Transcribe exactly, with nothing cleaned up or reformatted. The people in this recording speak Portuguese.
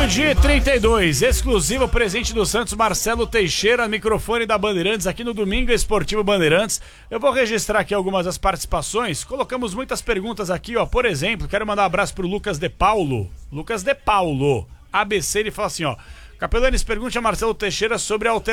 Meio-dia e trinta e dois, exclusivo presente do Santos, Marcelo Teixeira, microfone da Bandeirantes, aqui no Domingo Esportivo Bandeirantes. Eu vou registrar aqui algumas das participações. Colocamos muitas perguntas aqui, ó. Por exemplo, quero mandar um abraço pro Lucas de Paulo. Lucas de Paulo, A B C, ele fala assim, ó. Capelanes, pergunte a Marcelo Teixeira sobre a alteração